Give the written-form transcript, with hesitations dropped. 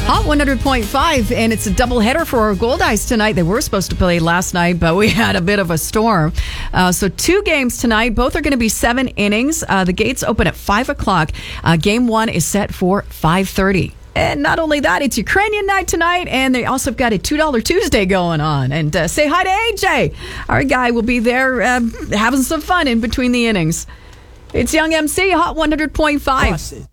Hot 100.5, and it's a doubleheader for our Gold Eyes tonight. They were supposed to play last night, but we had a bit of a storm. So 2 games tonight. Both are going to be 7 innings. The gates open at 5 o'clock. Game 1 is set for 5:30. And not only that, it's Ukrainian night tonight, and they also have got a $2 Tuesday going on. And say hi to AJ. Our guy will be there having some fun in between the innings. It's Young MC, Hot 100.5.